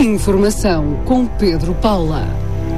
Informação com Pedro Paula.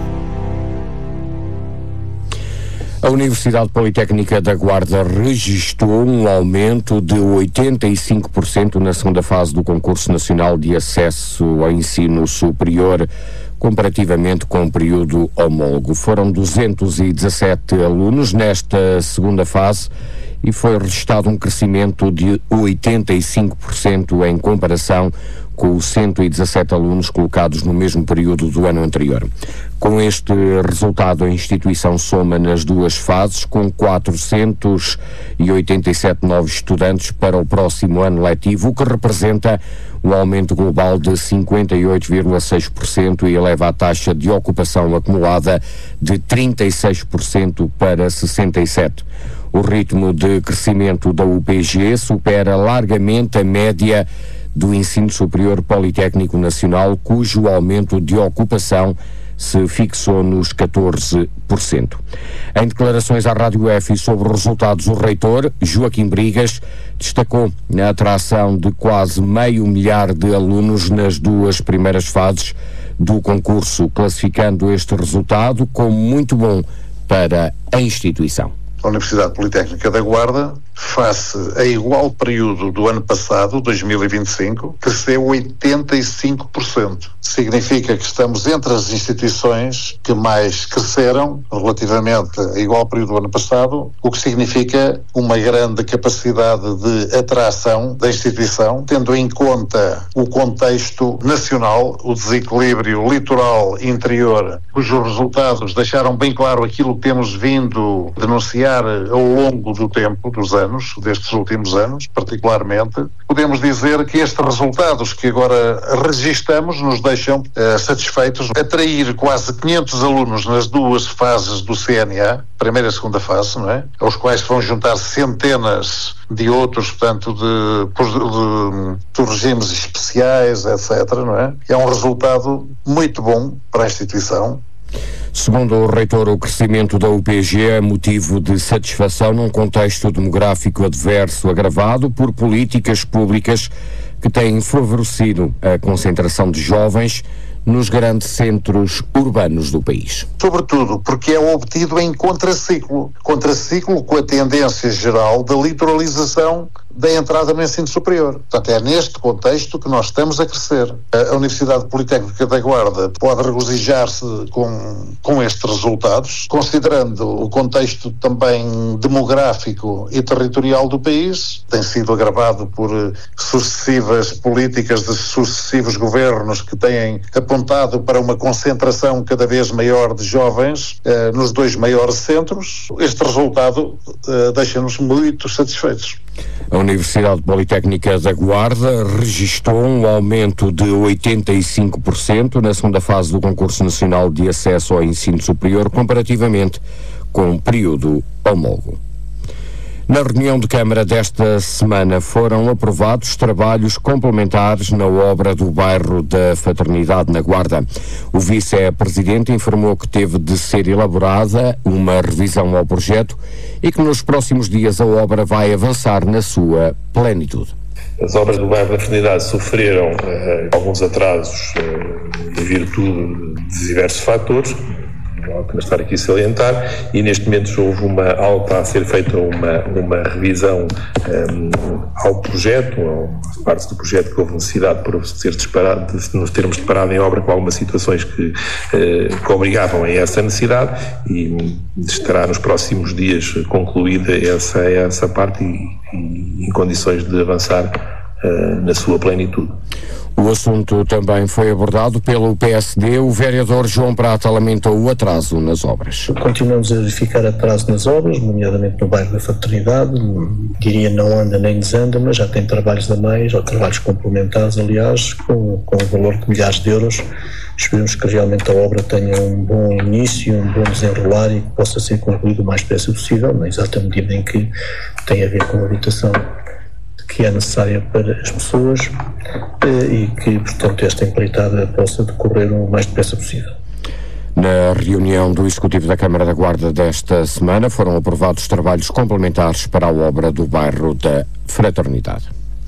A Universidade Politécnica da Guarda registrou um aumento de 85% na segunda fase do Concurso Nacional de Acesso ao Ensino Superior, comparativamente com o período homólogo. Foram 217 alunos nesta segunda fase e foi registrado um crescimento de 85% em comparação com os 117 alunos colocados no mesmo período do ano anterior. Com este resultado, a instituição soma nas duas fases com 487 novos estudantes para o próximo ano letivo, o que representa um aumento global de 58,6% e eleva a taxa de ocupação acumulada de 36% para 67%. O ritmo de crescimento da UPG supera largamente a média do Ensino Superior Politécnico Nacional, cujo aumento de ocupação se fixou nos 14%. Em declarações à Rádio F sobre os resultados, o reitor, Joaquim Brigas, destacou a atração de quase 500 mil alunos nas duas primeiras fases do concurso, classificando este resultado como muito bom para a instituição. A Universidade Politécnica da Guarda, face a igual período do ano passado, 2025, cresceu 85%. Significa que estamos entre as instituições que mais cresceram relativamente a igual período do ano passado, o que significa uma grande capacidade de atração da instituição, tendo em conta o contexto nacional, o desequilíbrio litoral interior, cujos resultados deixaram bem claro aquilo que temos vindo a denunciar ao longo do tempo, dos anos, destes últimos anos, particularmente. Podemos dizer que estes resultados que agora registamos nos deixam satisfeitos. Atrair quase 500 alunos nas duas fases do CNA, primeira e segunda fase, não é? Aos quais se vão juntar centenas de outros, portanto, de regimes especiais, etc., não é? É um resultado muito bom para a instituição. Segundo o reitor, o crescimento da UPG é motivo de satisfação num contexto demográfico adverso agravado por políticas públicas que têm favorecido a concentração de jovens nos grandes centros urbanos do país. Sobretudo porque é obtido em contraciclo com a tendência geral da litoralização da entrada no ensino superior. Portanto, é neste contexto que nós estamos a crescer. A Universidade Politécnica da Guarda pode regozijar-se com estes resultados, considerando o contexto também demográfico e territorial do país. Tem sido agravado por sucessivas políticas de sucessivos governos que têm apontado para uma concentração cada vez maior de jovens nos dois maiores centros. Este resultado deixa-nos muito satisfeitos. A Universidade Politécnica da Guarda registrou um aumento de 85% na segunda fase do Concurso Nacional de Acesso ao Ensino Superior, comparativamente com o período homólogo. Na reunião de Câmara desta semana foram aprovados trabalhos complementares na obra do bairro da Fraternidade na Guarda. O vice-presidente informou que teve de ser elaborada uma revisão ao projeto e que nos próximos dias a obra vai avançar na sua plenitude. As obras do bairro da Fraternidade sofreram alguns atrasos em virtude de diversos fatores, não há que estar aqui a salientar, e neste momento está a ser feita uma revisão ao projeto, às partes do projeto que houve necessidade por ser disparado, de nos termos deparado em obra com algumas situações que obrigavam a essa necessidade, e estará nos próximos dias concluída essa parte e em condições de avançar na sua plenitude. O assunto também foi abordado pelo PSD. O vereador João Prata lamentou o atraso nas obras. Continuamos a verificar atraso nas obras, nomeadamente no bairro da Fraternidade. Diria não anda nem desanda, mas já tem trabalhos a mais, ou trabalhos complementares, aliás, com um valor de milhares de euros. Esperamos que realmente a obra tenha um bom início, um bom desenrolar e que possa ser concluído o mais depressa possível, na exata medida em que tem a ver com a habitação que é necessária para as pessoas e que, portanto, esta empreitada possa decorrer o mais depressa possível. Na reunião do Executivo da Câmara da Guarda desta semana foram aprovados trabalhos complementares para a obra do bairro da Fraternidade.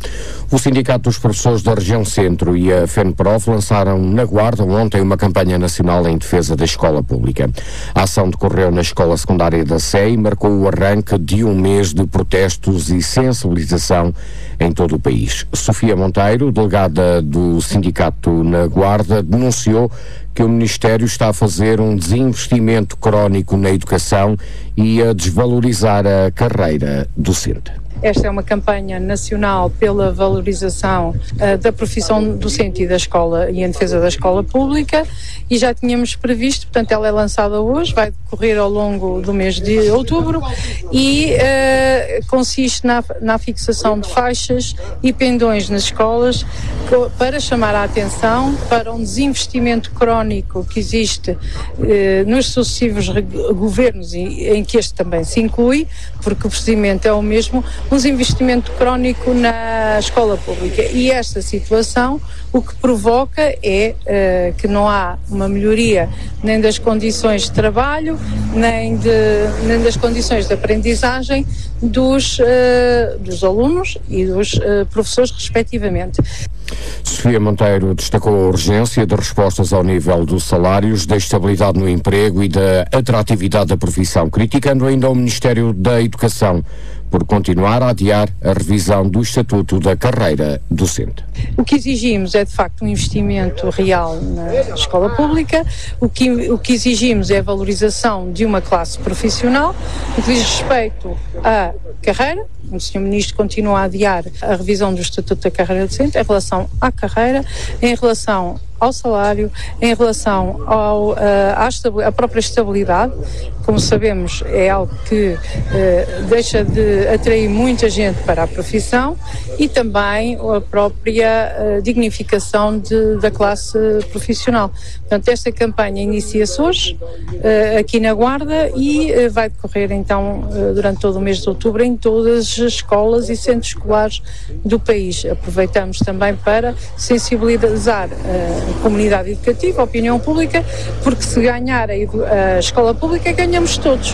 O Sindicato dos Professores da Região Centro e a FENPROF lançaram na Guarda ontem uma campanha nacional em defesa da escola pública. A ação decorreu na Escola Secundária da Sé e marcou o arranque de um mês de protestos e sensibilização em todo o país. Sofia Monteiro, delegada do Sindicato na Guarda, denunciou que o Ministério está a fazer um desinvestimento crónico na educação e a desvalorizar a carreira docente. Esta é uma campanha nacional pela valorização da profissão docente e da escola e em defesa da escola pública, e já tínhamos previsto, portanto ela é lançada hoje, vai decorrer ao longo do mês de outubro e consiste na fixação de faixas e pendões nas escolas para chamar a atenção para um desinvestimento crónico que existe nos sucessivos governos, e em que este também se inclui, porque o procedimento é o mesmo, um desinvestimento crónico na escola pública. E esta situação o que provoca é que não há uma melhoria nem das condições de trabalho, nem das condições de aprendizagem dos alunos e dos professores, respectivamente. Sofia Monteiro destacou a urgência de respostas ao nível dos salários, da estabilidade no emprego e da atratividade da profissão, criticando ainda o Ministério da Educação por continuar a adiar a revisão do Estatuto da Carreira Docente. O que exigimos é, de facto, um investimento real na escola pública, o que exigimos é a valorização de uma classe profissional, o que diz respeito à carreira. O Sr. Ministro continua a adiar a revisão do Estatuto da Carreira Docente em relação à carreira, em relação ao salário, em relação à própria estabilidade. Como sabemos, é algo que deixa de atrair muita gente para a profissão, e também a própria dignificação da classe profissional. Portanto, esta campanha inicia-se hoje, aqui na Guarda, e vai decorrer então durante todo o mês de outubro em todas as escolas e centros escolares do país. Aproveitamos também para sensibilizar a comunidade educativa, a opinião pública, porque se ganhar a escola pública, ganhamos todos.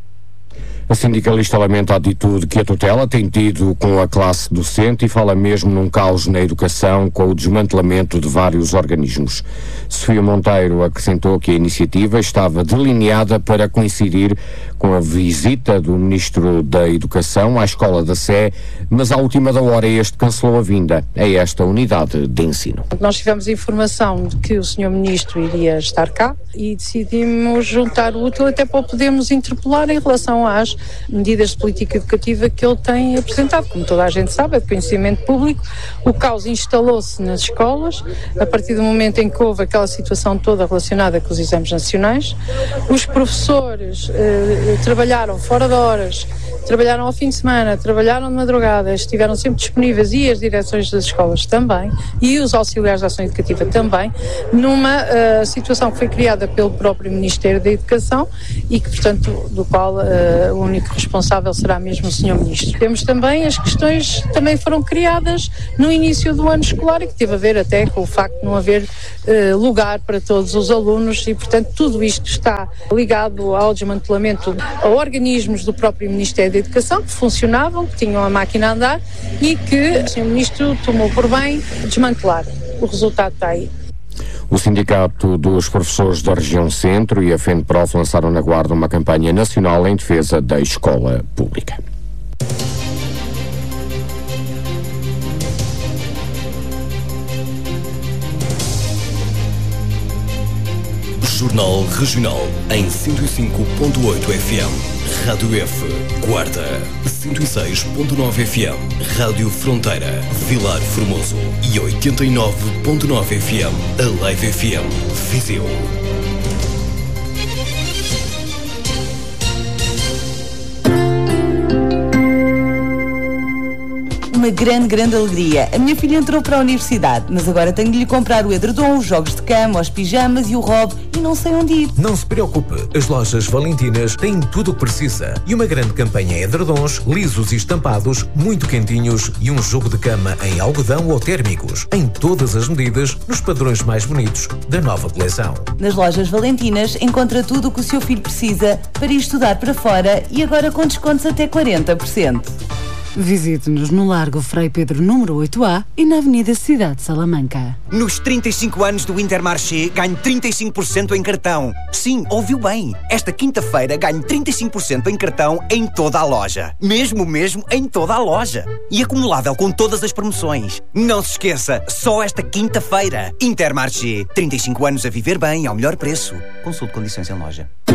A sindicalista lamenta a atitude que a tutela tem tido com a classe docente e fala mesmo num caos na educação, com o desmantelamento de vários organismos. Sofia Monteiro acrescentou que a iniciativa estava delineada para coincidir com a visita do Ministro da Educação à Escola da Sé, mas à última da hora este cancelou a vinda a esta unidade de ensino. Nós tivemos informação de que o Sr. Ministro iria estar cá e decidimos juntar o útil até para o podermos interpelar em relação às medidas de política educativa que ele tem apresentado. Como toda a gente sabe, é de conhecimento público, o caos instalou-se nas escolas a partir do momento em que houve aquela situação toda relacionada com os exames nacionais. Os professores trabalharam fora de horas, trabalharam ao fim de semana, trabalharam de madrugada, estiveram sempre disponíveis, e as direções das escolas também, e os auxiliares de ação educativa também, numa situação que foi criada pelo próprio Ministério da Educação e que, portanto, do qual o único responsável será mesmo o Sr. Ministro. Temos também as questões que também foram criadas no início do ano escolar e que teve a ver até com o facto de não haver lugar para todos os alunos, e, portanto, tudo isto está ligado ao desmantelamento a organismos do próprio Ministério da Educação que funcionavam, que tinham a máquina a andar e que o Sr. Ministro tomou por bem desmantelar. O resultado está aí. O Sindicato dos Professores da Região Centro e a FENPROF lançaram na Guarda uma campanha nacional em defesa da escola pública. Jornal Regional em 105.8 FM. Rádio F, Guarda. 106.9 FM. Rádio Fronteira, Vilar Formoso. E 89.9 FM. A Live FM, Viseu. Uma grande alegria. A minha filha entrou para a universidade, mas agora tenho de lhe comprar o edredom, os jogos de cama, os pijamas e o robe, e não sei onde ir. Não se preocupe, as lojas Valentinas têm tudo o que precisa. E uma grande campanha em edredons, lisos e estampados, muito quentinhos, e um jogo de cama em algodão ou térmicos, em todas as medidas, nos padrões mais bonitos da nova coleção. Nas lojas Valentinas encontra tudo o que o seu filho precisa para ir estudar para fora, e agora com descontos até 40%. Visite-nos no Largo Frei Pedro número 8A e na Avenida Cidade de Salamanca. Nos 35 anos do Intermarché, ganho 35% em cartão. Sim, ouviu bem. Esta quinta-feira ganho 35% em cartão em toda a loja. Mesmo em toda a loja. E acumulável com todas as promoções. Não se esqueça, só esta quinta-feira. Intermarché, 35 anos a viver bem ao melhor preço. Consulte condições em loja.